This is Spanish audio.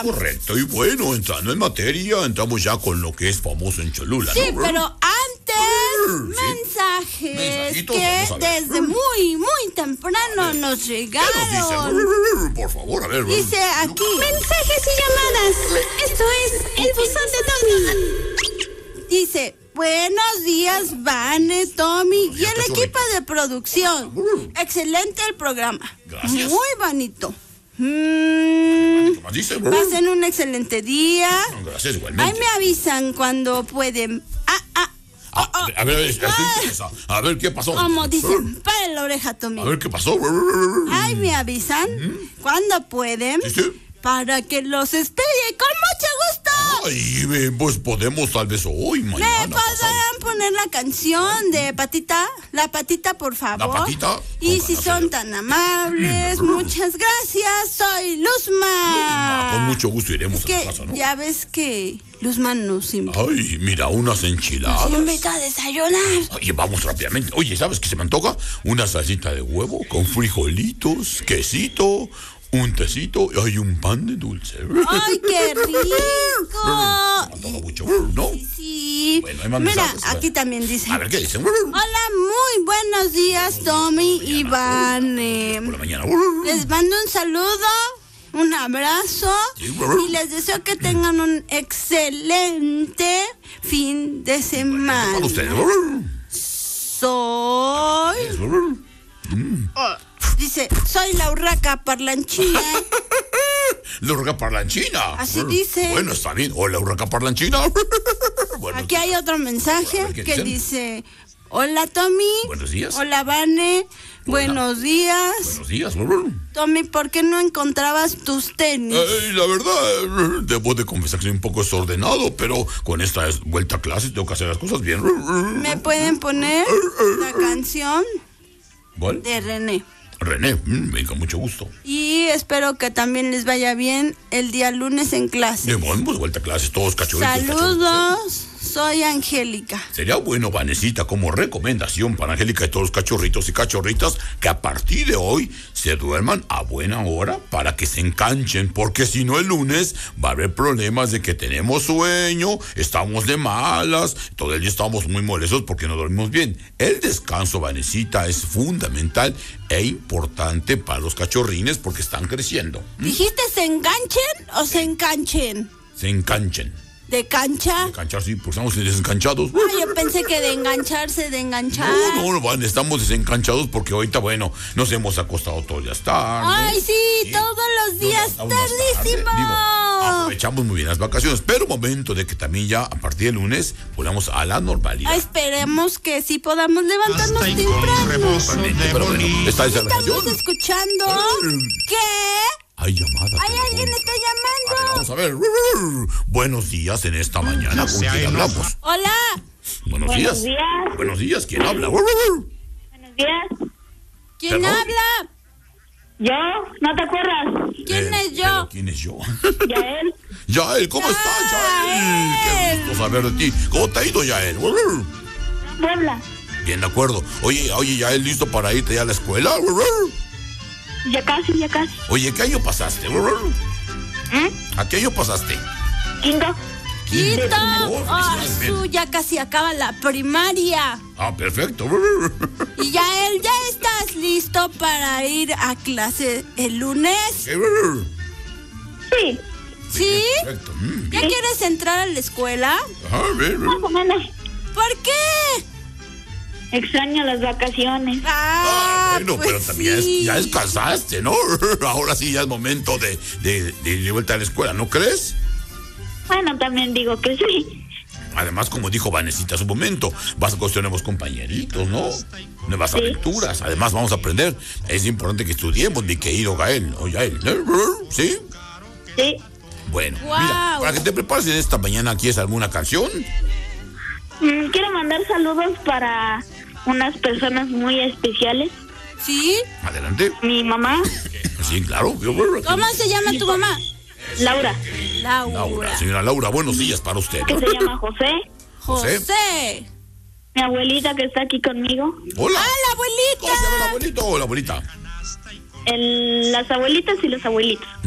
correcto. Y bueno, entrando en materia, entramos ya con lo que es famoso en Cholula, Sí, ¿no? pero antes, mensajes Mensajitos, que vamos a ver. desde muy temprano nos ¿Qué nos llegaron. dice? Por favor, a ver. Dice aquí, Mensajes y llamadas. Esto es el buzón de Tommy. dice, buenos días, Vane, Tommy y el equipo de producción. Excelente el programa. Gracias. Muy bonito. ¿Qué más dice? Pasen un excelente día. Gracias, Ahí igualmente. me avisan cuando pueden. A ver, estoy interesado. A ver, ¿qué pasó? Como dicen, para la oreja, Tommy. A ver, ¿qué pasó? Ahí me avisan cuando pueden Sí, sí. para que los espere con mucho gusto. Ay, pues podemos tal vez hoy, ¿Me mañana. pasado. podrán poner la canción de Patita? La Patita, por favor. ¿La Patita? Y ¿Cómo si no, son señor? tan amables, muchas gracias. Soy Luzma. Con mucho gusto iremos Es a que tu casa, ¿no? ya ves que Luzma nos invita Ay, mira, unas enchiladas. a desayunar. Oye, vamos rápidamente. Oye, ¿sabes qué se me antoja? Una salsita de huevo con frijolitos, quesito, un tecito y hay un pan de dulce. ¡Ay, qué rico! Me antoja mucho, ¿no? Sí. Bueno, hay más Mira, mensajes, a ver. aquí también dice. A ver, ¿qué dicen? Hola, muy buenos días, Tommy y Vane. Por la mañana. Les mando un saludo, un abrazo Sí. y les deseo que tengan un excelente fin de semana. Para ustedes. Soy... Dice, soy la urraca parlanchina. La urraca parlanchina. Así dice. Bueno, está bien. Hola, urraca parlanchina. Bueno, Aquí hay otro A mensaje ver, ¿qué que dicen? dice, hola Tommy. Buenos días. Hola Vane. Buenos días. Buenos días. Tommy, ¿por qué no encontrabas tus tenis? La verdad, debo de confesar que soy un poco desordenado, pero con esta vuelta a clase tengo que hacer las cosas bien. ¿Me pueden poner la canción ¿Cuál? de René? René, venga, mucho gusto. Y espero que también les vaya bien el día lunes en clase. De bueno, pues vuelta a clases, todos cachorritos. Saludos, soy Angélica. Sería bueno, Vanesita, como recomendación para Angélica y todos los cachorritos y cachorritas, que a partir de hoy se duerman a buena hora para que se enganchen, porque si no el lunes va a haber problemas de que tenemos sueño, estamos de malas, todo el día estamos muy molestos porque no dormimos bien. El descanso, Vanesita, es fundamental e importante para los cachorrines porque están creciendo. ¿Dijiste se enganchen o se enganchen? Se enganchen. ¿De cancha? Enganchar, sí, porque estamos desenganchados. Ay, yo pensé que de engancharse, de enganchar. No, Van, estamos desencanchados porque ahorita, bueno, nos hemos acostado todos días tarde. Ay, sí, todos los días Aún más tarde. tardísimo. Digo, aprovechamos muy bien las vacaciones, pero momento de que también ya a partir del lunes volvamos a la normalidad. Esperemos que sí podamos levantarnos temprano. Totalmente, pero bueno, ¿está esa la ¿Estamos canción? escuchando? ¿Qué? Hay llamada. ¿Hay alguien está llamando? Vamos a ver. Buenos días en esta mañana. ¿Con quién hablamos? Hola. Buenos días. Buenos días. ¿Quién habla? Buenos días. ¿Quién ¿Perdón? habla? ¿Yo? ¿No te acuerdas? ¿Quién es yo? ¿Pero ¿Quién es yo? Yael. Yael, ¿cómo estás, Yael? Qué gusto saber de ti. ¿Cómo te ha ido, Yael? Puebla. Bien, de acuerdo. Oye, Yael, ¿listo para irte ya a la escuela? Ya casi. Oye, ¿qué año pasaste? ¿A qué año pasaste? Quinto. Quito. Oh, Oh, felicidades, ya casi acaba la primaria. Ah, perfecto. Y ya estás listo para ir a clase el lunes. Sí, ¿Sí? Perfecto. ¿Ya quieres entrar a la escuela? Ajá, bien. más o menos. ¿Por qué? Extraño las vacaciones. Bueno, pues pero también sí. ya descansaste, ¿no? Ahora sí ya es momento de vuelta a la escuela, ¿no crees? Bueno, también digo que sí. Además, como dijo Vanesita hace un momento, vas a conocer nuevos compañeritos, ¿no? Nuevas aventuras. Además, vamos a aprender. Es importante que estudiemos, mi querido Gael. O Yael. ¿Sí? Sí. Bueno, Guau. mira, para que te prepares en esta mañana, ¿quieres alguna canción? Quiero mandar saludos para unas personas muy especiales. ¿Sí? Adelante. Mi mamá, Sí, claro. ¿Cómo se llama tu mamá? Laura, Laura, señora Laura, buenos días para usted. que se llama José. José. Mi abuelita que está aquí conmigo. Hola. ¡Ah, la ¿Cómo se llama el abuelita! abuelito o la abuelita? Las abuelitas y los abuelitos.